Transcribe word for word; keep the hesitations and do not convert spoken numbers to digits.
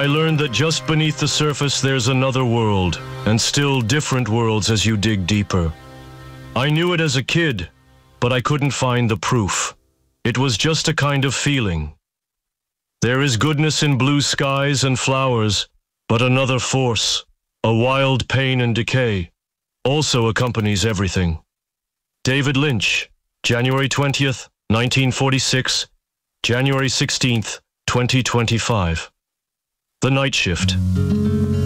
I learned that just beneath the surface there's another world, and still different worlds as you dig deeper. I knew it as a kid, but I couldn't find the proof. It was just a kind of feeling. There is goodness in blue skies and flowers, but another force, a wild pain and decay, also accompanies everything. David Lynch, January twentieth, nineteen forty-six, January sixteenth, twenty twenty-five. The Night Shift.